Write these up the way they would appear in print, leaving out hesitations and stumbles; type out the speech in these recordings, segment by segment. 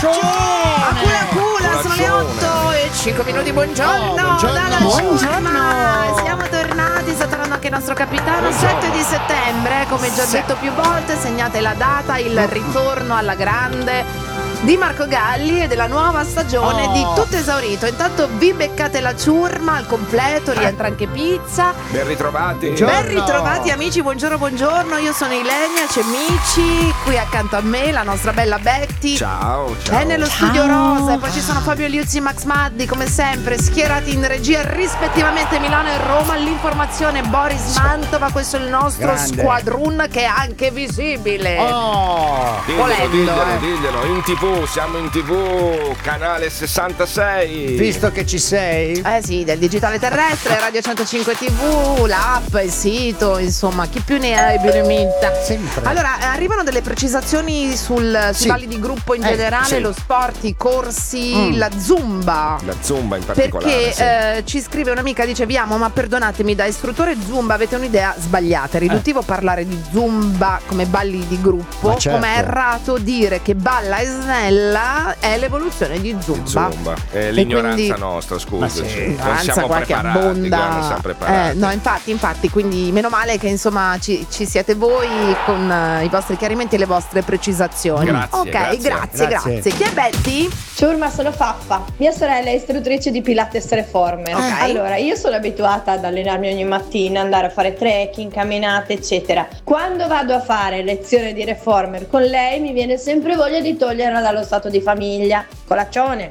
Sono le 8:05. Buongiorno. Buongiorno. Siamo tornati, sta tornando anche il nostro capitano. 7 di settembre, come già detto più volte, segnate la data, il ritorno alla grande di Marco Galli e della nuova stagione di Tutto Esaurito. Intanto vi beccate la ciurma al completo, rientra anche pizza. Ben ritrovati. Ben ritrovati amici, buongiorno. Io sono Ilenia, c'è Mici qui accanto a me, la nostra bella Betty. Ciao. È nello studio rosa e poi ci sono Fabio Liuzzi e Max Maddi, come sempre schierati in regia rispettivamente Milano e Roma. L'informazione Boris Mantova, questo è il nostro squadrun che è anche visibile. Diglielo, in TV, siamo in TV, canale 66. Visto che ci sei? Sì, del digitale terrestre, Radio 105 TV, l'app, il sito, insomma, chi più ne ha e più ne metta. Sempre. Allora, arrivano delle precisazioni sui valli di gruppo in generale, lo sport, i corsi, la Zumba. La Zumba in particolare. Perché ci scrive un'amica, dice: Viamo, ma perdonatemi, da istruttore Zumba avete un'idea sbagliata. È riduttivo parlare di Zumba come balli di gruppo, certo. come è errato dire che balla e snella è l'evoluzione di Zumba. L'ignoranza quindi, nostra, scusaci. Non siamo preparati. Non siamo preparati. No, infatti, quindi meno male che insomma ci siete voi con i vostri chiarimenti e le vostre precisazioni. Grazie. Chi è Betty? Ciurma, sono Faffa. Mia sorella è istruttrice di Pilates Reformer. Allora, io sono abituata ad allenarmi ogni mattina, andare a fare trekking, camminate, eccetera. Quando vado a fare lezione di Reformer con lei mi viene sempre voglia di toglierla dallo stato di famiglia. Colaccione.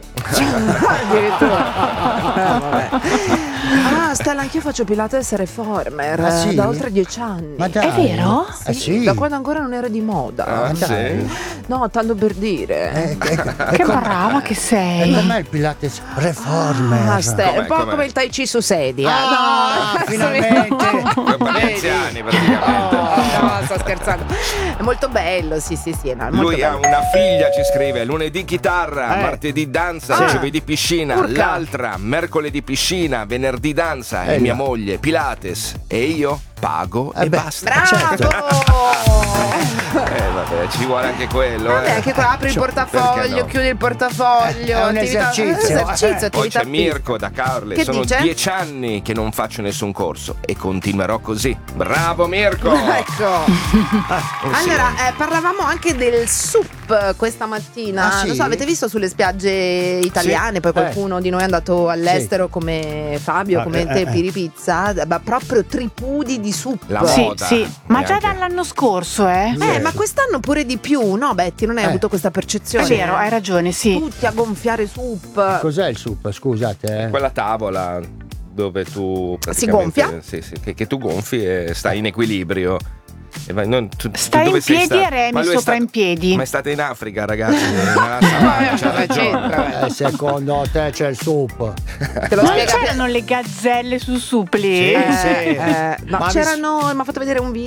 Stella, anch'io faccio Pilates Reformer sì? da oltre 10 anni. Ma dai. È vero? Sì. Da quando ancora non era di moda. Sì. No, tanto per dire. Che brava che sei. E com'è il Pilates Reformer? Stella, un po' come il Tai Chi su sedia. Finalmente. Per gli anziani praticamente. No, sto scherzando. È molto bello, sì, no, è molto Lui ha bello. una figlia, ci scrive: lunedì chitarra, martedì danza, giovedì piscina, l'altra mercoledì piscina, venerdì danza e mia moglie Pilates e io pago e basta. Vabbè, ci vuole anche quello. Vabbè, anche qua apri il portafoglio, no? chiudi il portafoglio. È un esercizio. Poi attività c'è Mirko da Carle. Che Sono dice? 10 anni che non faccio nessun corso e continuerò così. Bravo Mirko. Ecco. Allora, parlavamo anche del SUP questa mattina. Sì? Non so, avete visto sulle spiagge italiane? Poi qualcuno di noi è andato all'estero come Fabio, come te, Piripizza, ma proprio tripudi di SUP. La moda. Sì, ma già Neanche. dall'anno scorso, Ma quest'anno pure di più, no Betty? Non hai avuto questa percezione? È vero, hai ragione, sì. Tutti a gonfiare SUP. Cos'è il SUP? Scusate. Quella tavola dove tu Si gonfia? Sì, che tu gonfi e stai in equilibrio. E vai, Stai in piedi e remi sopra in piedi. Ma state in Africa, ragazzi, nella savana, c'ha ragione. Secondo te c'è il SUP? Te lo Non spiega c'erano le gazzelle su supli? Sì. No, Ma c'erano, mi ha fatto vedere un video